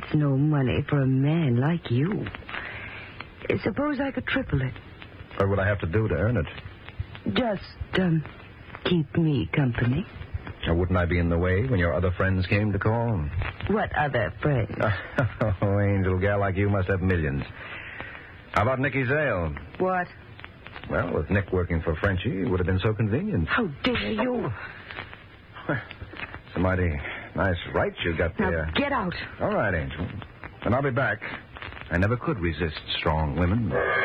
That's no money for a man like you. Suppose I could triple it. What would I have to do to earn it? Just, keep me company. Or wouldn't I be in the way when your other friends came to call? What other friends? Oh, Angel, a gal like you must have millions. How about Nicky Zale? What? Well, with Nick working for Frenchie, it would have been so convenient. How dare you? It's a mighty nice right you got there. Now, get out. All right, Angel. And I'll be back. I never could resist strong women.